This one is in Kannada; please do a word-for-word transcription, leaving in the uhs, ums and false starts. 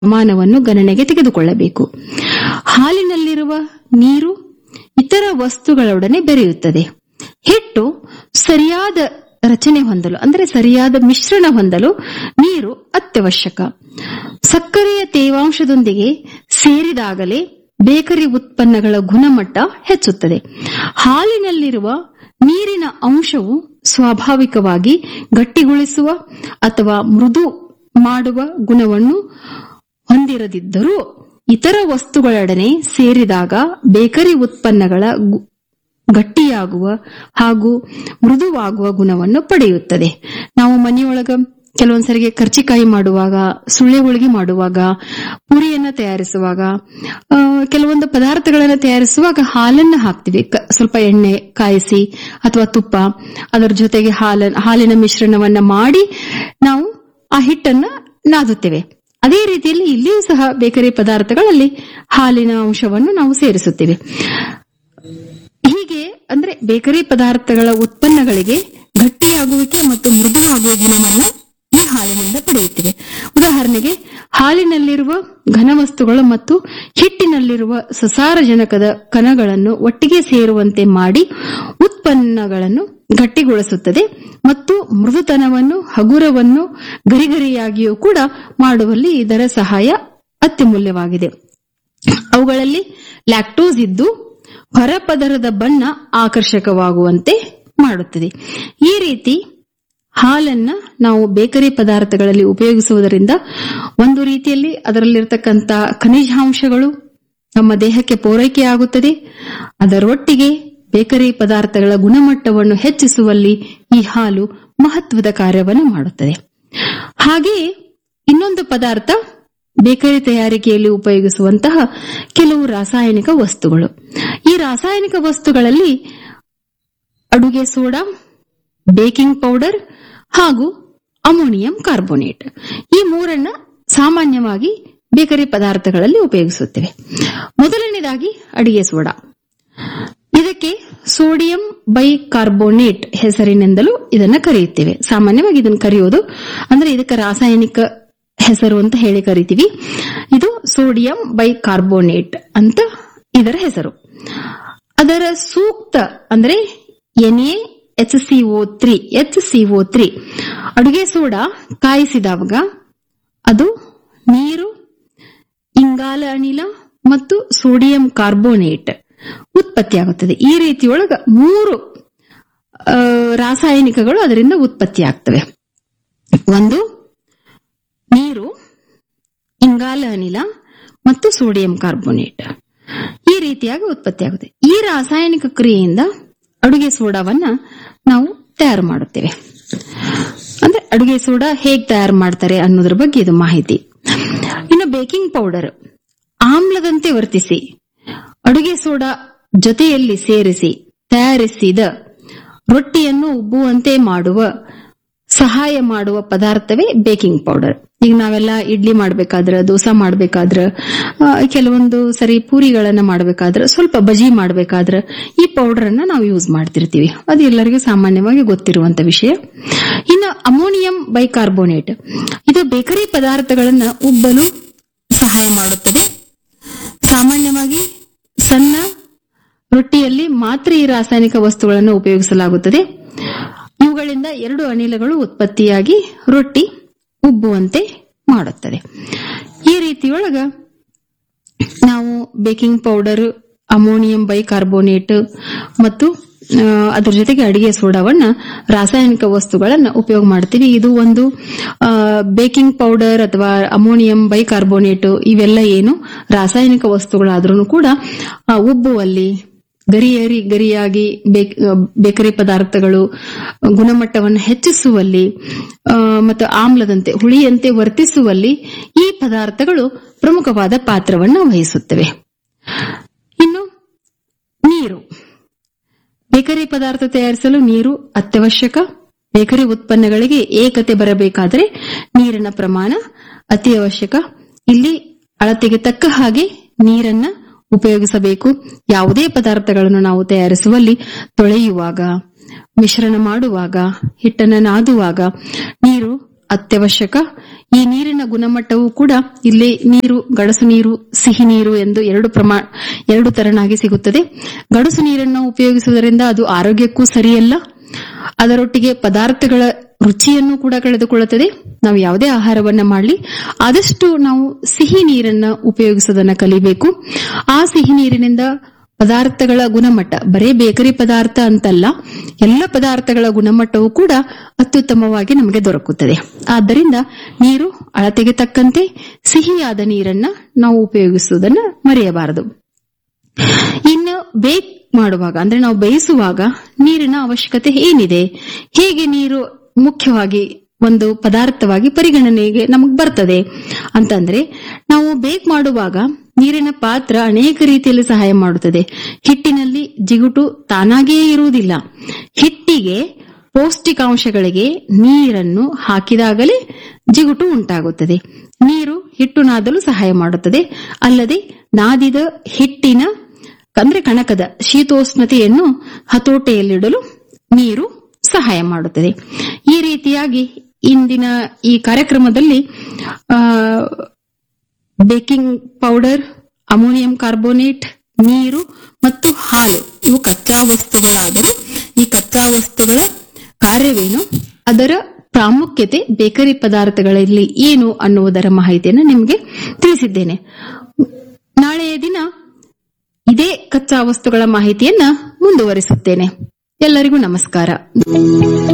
ಪ್ರಮಾಣವನ್ನು ಗಣನೆಗೆ ತೆಗೆದುಕೊಳ್ಳಬೇಕು. ಹಾಲಿನಲ್ಲಿರುವ ನೀರು ಇತರ ವಸ್ತುಗಳೊಡನೆ ಬೆರೆಯುತ್ತದೆ. ಹಿಟ್ಟು ಸರಿಯಾದ ರಚನೆ ಹೊಂದಲು ಅಂದರೆ ಸರಿಯಾದ ಮಿಶ್ರಣ ಹೊಂದಲು ನೀರು ಅತ್ಯವಶ್ಯಕ. ಸಕ್ಕರೆಯ ತೇವಾಂಶದೊಂದಿಗೆ ಸೇರಿದಾಗಲೇ ಬೇಕರಿ ಉತ್ಪನ್ನಗಳ ಗುಣಮಟ್ಟ ಹೆಚ್ಚುತ್ತದೆ. ಹಾಲಿನಲ್ಲಿರುವ ನೀರಿನ ಅಂಶವು ಸ್ವಾಭಾವಿಕವಾಗಿ ಗಟ್ಟಿಗೊಳಿಸುವ ಅಥವಾ ಮೃದು ಮಾಡುವ ಗುಣವನ್ನು ಹೊಂದಿರದಿದ್ದರೂ ಇತರ ವಸ್ತುಗಳೊಡನೆ ಸೇರಿದಾಗ ಬೇಕರಿ ಉತ್ಪನ್ನಗಳ ಗಟ್ಟಿಯಾಗುವ ಹಾಗೂ ಮೃದುವಾಗುವ ಗುಣವನ್ನು ಪಡೆಯುತ್ತದೆ. ನಾವು ಮನೆಯೊಳಗ ಕೆಲವೊಂದ್ಸರಿಗೆ ಕರ್ಚಿಕಾಯಿ ಮಾಡುವಾಗ, ಸುಳ್ಳೆ ಹೋಳಿಗೆ ಮಾಡುವಾಗ, ಪುರಿಯನ್ನ ತಯಾರಿಸುವಾಗ, ಕೆಲವೊಂದು ಪದಾರ್ಥಗಳನ್ನ ತಯಾರಿಸುವಾಗ ಹಾಲನ್ನ ಹಾಕ್ತಿವಿ. ಸ್ವಲ್ಪ ಎಣ್ಣೆ ಕಾಯಿಸಿ ಅಥವಾ ತುಪ್ಪ ಅದರ ಜೊತೆಗೆ ಹಾಲ ಹಾಲಿನ ಮಿಶ್ರಣವನ್ನ ಮಾಡಿ ನಾವು ಆ ಹಿಟ್ಟನ್ನ ನಾದುತ್ತೇವೆ. ಅದೇ ರೀತಿಯಲ್ಲಿ ಇಲ್ಲಿಯೂ ಸಹ ಬೇಕರಿ ಪದಾರ್ಥಗಳಲ್ಲಿ ಹಾಲಿನ ಅಂಶವನ್ನು ನಾವು ಸೇರಿಸುತ್ತೇವೆ. ಹೀಗೆ ಅಂದ್ರೆ ಬೇಕರಿ ಪದಾರ್ಥಗಳ ಉತ್ಪನ್ನಗಳಿಗೆ ಗಟ್ಟಿಯಾಗುವಿಕೆ ಮತ್ತು ಮೃದುವಾಗುವ ಗುಣವನ್ನು ಈ ಹಾಲಿನಿಂದ ಪಡೆಯುತ್ತೇವೆ. ಉದಾಹರಣೆಗೆ ಹಾಲಿನಲ್ಲಿರುವ ಘನವಸ್ತುಗಳು ಮತ್ತು ಹಿಟ್ಟಿನಲ್ಲಿರುವ ಸಸಾರಜನಕದ ಕಣಗಳನ್ನು ಒಟ್ಟಿಗೆ ಸೇರುವಂತೆ ಮಾಡಿ ಉತ್ಪನ್ನಗಳನ್ನು ಗಟ್ಟಿಗೊಳಿಸುತ್ತದೆ ಮತ್ತು ಮೃದುತನವನ್ನು ಹಗುರವನ್ನು ಗರಿಗರಿಯಾಗಿಯೂ ಕೂಡ ಮಾಡುವಲ್ಲಿ ಇದರ ಸಹಾಯ ಅತ್ಯಮೂಲ್ಯವಾಗಿದೆ. ಅವುಗಳಲ್ಲಿ ಲ್ಯಾಕ್ಟೋಸ್ ಇದ್ದು ಹೊರಪದರದ ಬಣ್ಣ ಆಕರ್ಷಕವಾಗುವಂತೆ ಮಾಡುತ್ತದೆ. ಈ ರೀತಿ ಹಾಲನ್ನ ನಾವು ಬೇಕರಿ ಪದಾರ್ಥಗಳಲ್ಲಿ ಉಪಯೋಗಿಸುವುದರಿಂದ ಒಂದು ರೀತಿಯಲ್ಲಿ ಅದರಲ್ಲಿರತಕ್ಕಂಥ ಖನಿಜಾಂಶಗಳು ನಮ್ಮ ದೇಹಕ್ಕೆ ಪೂರೈಕೆಯಾಗುತ್ತದೆ. ಅದರೊಟ್ಟಿಗೆ ಬೇಕರಿ ಪದಾರ್ಥಗಳ ಗುಣಮಟ್ಟವನ್ನು ಹೆಚ್ಚಿಸುವಲ್ಲಿ ಈ ಹಾಲು ಮಹತ್ವದ ಕಾರ್ಯವನ್ನು ಮಾಡುತ್ತದೆ. ಹಾಗೆಯೇ ಇನ್ನೊಂದು ಪದಾರ್ಥ ಬೇಕರಿ ತಯಾರಿಕೆಯಲ್ಲಿ ಉಪಯೋಗಿಸುವಂತಹ ಕೆಲವು ರಾಸಾಯನಿಕ ವಸ್ತುಗಳು. ಈ ರಾಸಾಯನಿಕ ವಸ್ತುಗಳಲ್ಲಿ ಅಡುಗೆ ಸೋಡಾ, ಬೇಕಿಂಗ್ ಪೌಡರ್ ಹಾಗೂ ಅಮೋನಿಯಂ ಕಾರ್ಬೋನೇಟ್ ಈ ಮೂರನ್ನ ಸಾಮಾನ್ಯವಾಗಿ ಬೇಕರಿ ಪದಾರ್ಥಗಳಲ್ಲಿ ಉಪಯೋಗಿಸುತ್ತೇವೆ. ಮೊದಲನೇದಾಗಿ ಅಡಿಗೆ ಸೋಡಾ. ಇದಕ್ಕೆ ಸೋಡಿಯಂ ಬೈಕಾರ್ಬೋನೇಟ್ ಹೆಸರಿನಿಂದಲೂ ಇದನ್ನ ಕರೆಯುತ್ತೇವೆ. ಸಾಮಾನ್ಯವಾಗಿ ಇದನ್ನು ಕರೆಯೋದು ಅಂದ್ರೆ ಇದಕ್ಕೆ ರಾಸಾಯನಿಕ ಹೆಸರು ಅಂತ ಹೇಳಿ ಕರಿತೀವಿ. ಇದು ಸೋಡಿಯಂ ಬೈಕಾರ್ಬೋನೇಟ್ ಅಂತ ಇದರ ಹೆಸರು. ಅದರ ಸೂಕ್ತ ಅಂದ್ರೆ N A H CO three H CO three ಅಡುಗೆ ಸೋಡಾ ಕಾಯಿಸಿದಾಗ ಅದು ನೀರು, ಇಂಗಾಲ ಅನಿಲ ಮತ್ತು ಸೋಡಿಯಂ ಕಾರ್ಬೋನೇಟ್ ಉತ್ಪತ್ತಿಯಾಗುತ್ತದೆ. ಈ ರೀತಿಯೊಳಗ ಮೂರು ರಾಸಾಯನಿಕಗಳು ಅದರಿಂದ ಉತ್ಪತ್ತಿಯಾಗ್ತವೆ. ಒಂದು ನೀರು, ಇಂಗಾಲ ಅನಿಲ ಮತ್ತು ಸೋಡಿಯಂ ಕಾರ್ಬೋನೇಟ್ ಈ ರೀತಿಯಾಗಿ ಉತ್ಪತ್ತಿಯಾಗುತ್ತೆ. ಈ ರಾಸಾಯನಿಕ ಕ್ರಿಯೆಯಿಂದ ಅಡುಗೆ ಸೋಡಾವನ್ನ ನಾವು ತಯಾರು ಮಾಡುತ್ತೇವೆ. ಅಂದ್ರೆ ಅಡುಗೆ ಸೋಡಾ ಹೇಗೆ ತಯಾರು ಮಾಡ್ತಾರೆ ಅನ್ನೋದ್ರ ಬಗ್ಗೆ ಇದು ಮಾಹಿತಿ. ಇನ್ನು ಬೇಕಿಂಗ್ ಪೌಡರ್ ಆಮ್ಲದಂತೆ ವರ್ತಿಸಿ ಅಡುಗೆ ಸೋಡಾ ಜೊತೆಯಲ್ಲಿ ಸೇರಿಸಿ ತಯಾರಿಸಿದ ರೊಟ್ಟಿಯನ್ನು ಉಬ್ಬುವಂತೆ ಮಾಡುವ ಸಹಾಯ ಮಾಡುವ ಪದಾರ್ಥವೇ ಬೇಕಿಂಗ್ ಪೌಡರ್. ಈಗ ನಾವೆಲ್ಲ ಇಡ್ಲಿ ಮಾಡ್ಬೇಕಾದ್ರ, ದೋಸೆ ಮಾಡ್ಬೇಕಾದ್ರ, ಕೆಲವೊಂದು ಸರಿ ಪೂರಿಗಳನ್ನ ಮಾಡ್ಬೇಕಾದ್ರ, ಸ್ವಲ್ಪ ಬಜಿ ಮಾಡ್ಬೇಕಾದ್ರ ಈ ಪೌಡರ್ ಅನ್ನ ನಾವು ಯೂಸ್ ಮಾಡ್ತಿರ್ತೀವಿ. ಅದು ಎಲ್ಲರಿಗೂ ಸಾಮಾನ್ಯವಾಗಿ ಗೊತ್ತಿರುವಂತ ವಿಷಯ. ಇನ್ನು ಅಮೋನಿಯಂ ಬೈಕಾರ್ಬೋನೇಟ್ ಇದು ಬೇಕರಿ ಪದಾರ್ಥಗಳನ್ನ ಉಬ್ಬಲು ಸಹಾಯ ಮಾಡುತ್ತದೆ. ಸಾಮಾನ್ಯವಾಗಿ ಸಣ್ಣ ರೊಟ್ಟಿಯಲ್ಲಿ ಮಾತ್ರ ಈ ರಾಸಾಯನಿಕ ವಸ್ತುಗಳನ್ನು ಉಪಯೋಗಿಸಲಾಗುತ್ತದೆ. ಇವುಗಳಿಂದ ಎರಡು ಅನಿಲಗಳು ಉತ್ಪತ್ತಿಯಾಗಿ ರೊಟ್ಟಿ ಉಬ್ಬುವಂತೆ ಮಾಡುತ್ತದೆ. ಈ ರೀತಿಯೊಳಗ ನಾವು ಬೇಕಿಂಗ್ ಪೌಡರ್, ಅಮೋನಿಯಂ ಬೈಕಾರ್ಬೋನೇಟ್ ಮತ್ತು ಅದರ ಜೊತೆಗೆ ಅಡಿಗೆ ಸೋಡಾವನ್ನ ರಾಸಾಯನಿಕ ವಸ್ತುಗಳನ್ನ ಉಪಯೋಗ ಮಾಡ್ತೀವಿ. ಇದು ಒಂದು ಬೇಕಿಂಗ್ ಪೌಡರ್ ಅಥವಾ ಅಮೋನಿಯಂ ಬೈಕಾರ್ಬೋನೇಟ್ ಇವೆಲ್ಲ ಏನು ರಾಸಾಯನಿಕ ವಸ್ತುಗಳಾದ್ರೂ ಕೂಡ ಉಬ್ಬುವಲ್ಲಿ, ಗರಿಯರಿ ಗರಿಯಾಗಿ ಬೇಕರಿ ಪದಾರ್ಥಗಳು ಗುಣಮಟ್ಟವನ್ನು ಹೆಚ್ಚಿಸುವಲ್ಲಿ ಮತ್ತು ಆಮ್ಲದಂತೆ ಹುಳಿಯಂತೆ ವರ್ತಿಸುವಲ್ಲಿ ಈ ಪದಾರ್ಥಗಳು ಪ್ರಮುಖವಾದ ಪಾತ್ರವನ್ನು ವಹಿಸುತ್ತವೆ. ಇನ್ನು ನೀರು. ಬೇಕರಿ ಪದಾರ್ಥ ತಯಾರಿಸಲು ನೀರು ಅತ್ಯವಶ್ಯಕ. ಬೇಕರಿ ಉತ್ಪನ್ನಗಳಿಗೆ ಏಕತೆ ಬರಬೇಕಾದರೆ ನೀರಿನ ಪ್ರಮಾಣ ಅತಿ ಅವಶ್ಯಕ. ಇಲ್ಲಿ ಅಳತೆಗೆ ತಕ್ಕ ಹಾಗೆ ನೀರನ್ನ ಉಪಯೋಗಿಸಬೇಕು. ಯಾವುದೇ ಪದಾರ್ಥಗಳನ್ನು ನಾವು ತಯಾರಿಸುವಲ್ಲಿ ತೊಳೆಯುವಾಗ, ಮಿಶ್ರಣ ಮಾಡುವಾಗ, ಹಿಟ್ಟನ್ನು ನಾದುವಾಗ ನೀರು ಅತ್ಯವಶ್ಯಕ. ಈ ನೀರಿನ ಗುಣಮಟ್ಟವು ಕೂಡ ಇಲ್ಲಿ ನೀರು ಗಡಸು ನೀರು, ಸಿಹಿ ನೀರು ಎಂದು ಎರಡು ಪ್ರಮಾಣ ಎರಡು ತರನಾಗಿ ಸಿಗುತ್ತದೆ. ಗಡಸು ನೀರನ್ನು ಉಪಯೋಗಿಸುವುದರಿಂದ ಅದು ಆರೋಗ್ಯಕ್ಕೂ ಸರಿಯಲ್ಲ. ಅದರೊಟ್ಟಿಗೆ ಪದಾರ್ಥಗಳ ರುಚಿಯನ್ನು ಕೂಡ ಕಳೆದುಕೊಳ್ಳುತ್ತದೆ. ನಾವು ಯಾವುದೇ ಆಹಾರವನ್ನ ಮಾಡಲಿ ಆದಷ್ಟು ನಾವು ಸಿಹಿ ನೀರನ್ನ ಉಪಯೋಗಿಸೋದನ್ನ ಕಲಿಬೇಕು. ಆ ಸಿಹಿ ನೀರಿನಿಂದ ಪದಾರ್ಥಗಳ ಗುಣಮಟ್ಟ, ಬರೇ ಬೇಕರಿ ಪದಾರ್ಥ ಅಂತಲ್ಲ, ಎಲ್ಲ ಪದಾರ್ಥಗಳ ಗುಣಮಟ್ಟವೂ ಕೂಡ ಅತ್ಯುತ್ತಮವಾಗಿ ನಮಗೆ ದೊರಕುತ್ತದೆ. ಆದ್ದರಿಂದ ನೀರು ಅಳತೆಗೆ ತಕ್ಕಂತೆ ಸಿಹಿಯಾದ ನೀರನ್ನ ನಾವು ಉಪಯೋಗಿಸುವುದನ್ನ ಮರೆಯಬಾರದು. ಇನ್ನು ಬೇಕ್ ಮಾಡುವಾಗ ಅಂದ್ರೆ ನಾವು ಬೇಯಿಸುವಾಗ ನೀರಿನ ಅವಶ್ಯಕತೆ ಏನಿದೆ, ಹೇಗೆ ನೀರು ಮುಖ್ಯವಾಗಿ ಒಂದು ಪದಾರ್ಥವಾಗಿ ಪರಿಗಣನೆಗೆ ನಮಗ್ ಬರ್ತದೆ ಅಂತಂದ್ರೆ, ನಾವು ಬೇಕ್ ಮಾಡುವಾಗ ನೀರಿನ ಪಾತ್ರ ಅನೇಕ ರೀತಿಯಲ್ಲಿ ಸಹಾಯ ಮಾಡುತ್ತದೆ. ಹಿಟ್ಟಿನಲ್ಲಿ ಜಿಗುಟು ತಾನಾಗಿಯೇ ಇರುವುದಿಲ್ಲ. ಹಿಟ್ಟಿಗೆ ಪೌಷ್ಟಿಕಾಂಶಗಳಿಗೆ ನೀರನ್ನು ಹಾಕಿದಾಗಲೇ ಜಿಗುಟು ಉಂಟಾಗುತ್ತದೆ. ನೀರು ಹಿಟ್ಟು ನಾದಲು ಸಹಾಯ ಮಾಡುತ್ತದೆ. ಅಲ್ಲದೆ ನಾದಿದ ಹಿಟ್ಟಿನ ಅಂದ್ರೆ ಕಣಕದ ಶೀತೋಷ್ಣತೆಯನ್ನು ಹತೋಟೆಯಲ್ಲಿಡಲು ನೀರು ಸಹಾಯ ಮಾಡುತ್ತದೆ. ಈ ರೀತಿಯಾಗಿ ಇಂದಿನ ಈ ಕಾರ್ಯಕ್ರಮದಲ್ಲಿ ಆ ಬೇಕಿಂಗ್ ಪೌಡರ್, ಅಮೋನಿಯಂ ಕಾರ್ಬೋನೇಟ್, ನೀರು ಮತ್ತು ಹಾಲು ಇವು ಕಚ್ಚಾ ವಸ್ತುಗಳಾದರೆ ಈ ಕಚ್ಚಾ ವಸ್ತುಗಳ ಕಾರ್ಯವೇನು, ಅದರ ಪ್ರಾಮುಖ್ಯತೆ ಬೇಕರಿ ಪದಾರ್ಥಗಳಲ್ಲಿ ಏನು ಅನ್ನುವುದರ ಮಾಹಿತಿಯನ್ನು ನಿಮಗೆ ತಿಳಿಸಿದ್ದೇನೆ. ನಾಳೆಯ ದಿನ ಇದೇ ಕಚ್ಚಾ ವಸ್ತುಗಳ ಮಾಹಿತಿಯನ್ನ ಮುಂದುವರಿಸುತ್ತೇನೆ. ಎಲ್ಲರಿಗೂ ನಮಸ್ಕಾರ.